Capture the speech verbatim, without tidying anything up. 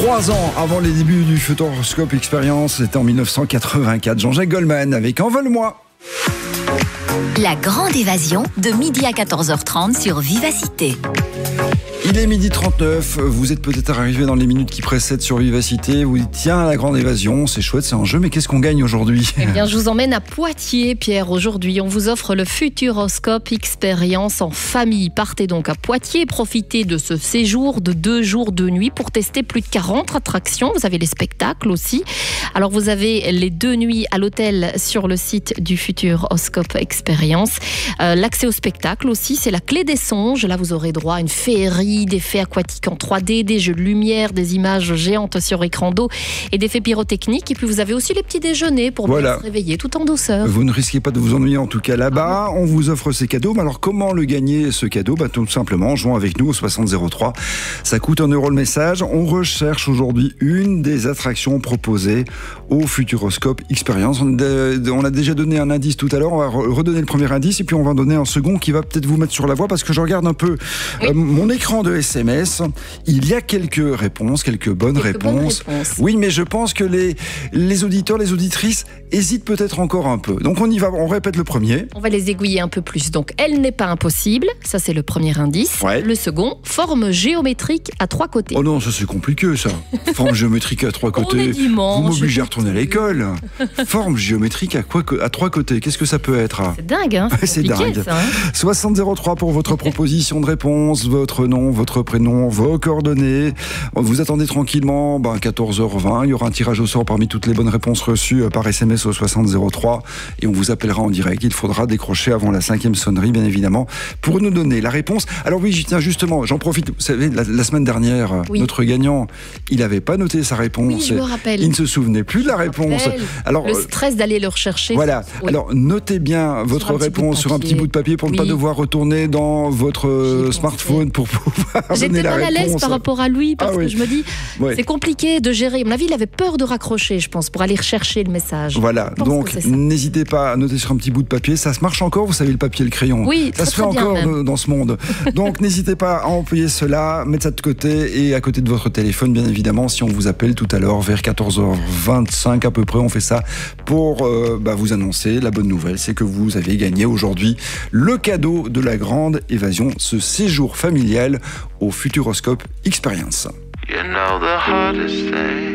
Trois ans avant les débuts du Futuroscope Experience, c'était en mille neuf cent quatre-vingt-quatre. Jean-Jacques Goldman avec Envole-moi. La grande évasion de midi à quatorze heures trente sur Vivacité. Il est midi trente-neuf, vous êtes peut-être arrivé dans les minutes qui précèdent sur Vivacité, vous dites tiens, la grande évasion, c'est chouette, c'est un jeu, mais qu'est-ce qu'on gagne aujourd'hui ? Eh bien, je vous emmène à Poitiers, Pierre. Aujourd'hui, on vous offre le Futuroscope Experience en famille. Partez donc à Poitiers, profitez de ce séjour de deux jours, deux nuits pour tester plus de quarante attractions. Vous avez les spectacles aussi. Alors, vous avez les deux nuits à l'hôtel sur le site du Futuroscope Experience. Euh, l'accès au spectacle aussi, c'est la clé des songes. Là, vous aurez droit à une féerie, des faits aquatiques en trois D, des jeux de lumière, des images géantes sur écran d'eau et des faits pyrotechniques. Et puis vous avez aussi les petits déjeuners pour voilà. bien se réveiller tout en douceur. Vous ne risquez pas de vous ennuyer en tout cas là-bas. Ah bon. On vous offre ces cadeaux. Mais alors comment le gagner ce cadeau ? Bah, tout simplement en jouant avec nous au soixante zéro trois. Ça coûte un euro le message. On recherche aujourd'hui une des attractions proposées au Futuroscope Experience. On a déjà donné un indice tout à l'heure. On va redonner le premier indice et puis on va en donner un second qui va peut-être vous mettre sur la voie parce que je regarde un peu oui. euh, mon écran de S M S, il y a quelques réponses, quelques bonnes, quelques réponses. bonnes réponses. Oui, mais je pense que les, les auditeurs, les auditrices hésitent peut-être encore un peu. Donc on y va, on répète le premier. On va les aiguiller un peu plus. Donc, elle n'est pas impossible, ça c'est le premier indice. Ouais. Le second, forme géométrique à trois côtés. Oh non, ça c'est compliqué ça. Forme géométrique à trois côtés. On est dimanche. Vous m'obligez à retourner à l'école. Forme géométrique à, quoi, à trois côtés, qu'est-ce que ça peut être ? C'est dingue, hein ? C'est, c'est dingue. Ça, hein soixante zéro trois pour votre proposition de réponse, votre nom, votre prénom, vos coordonnées. Vous attendez tranquillement, ben quatorze heures vingt, il y aura un tirage au sort parmi toutes les bonnes réponses reçues par S M S au soixante zéro trois et on vous appellera en direct. Il faudra décrocher avant la cinquième sonnerie, bien évidemment, pour nous donner la réponse. Alors oui, tiens, justement, j'en profite. Vous savez, la, la semaine dernière, oui. notre gagnant, il n'avait pas noté sa réponse. Oui, je me rappelle. Il ne se souvenait plus de la réponse. Alors, le stress d'aller le rechercher. Voilà. Oui. Alors, notez bien votre sur réponse sur un petit bout de papier pour oui. ne pas devoir retourner dans votre J'y smartphone pour pouvoir donner la réponse. J'étais mal à l'aise par rapport à lui parce ah, oui. que je me dis, ouais. c'est compliqué de gérer. À mon avis, il avait peur de raccrocher, je pense, pour aller rechercher le message. Voilà, donc n'hésitez pas à noter sur un petit bout de papier. Ça se marche encore, vous savez, le papier et le crayon. Oui, ça très, se fait très encore bien, dans ce monde. Donc n'hésitez pas à employer cela, mettre ça de côté et à côté de votre téléphone, bien évidemment, si on vous appelle tout à l'heure vers quatorze heures vingt-cinq à peu près, on fait ça pour euh, bah, vous annoncer la bonne nouvelle, c'est que vous avez gagné aujourd'hui le cadeau de la grande évasion, ce séjour familial au Futuroscope Experience. You know the hardest thing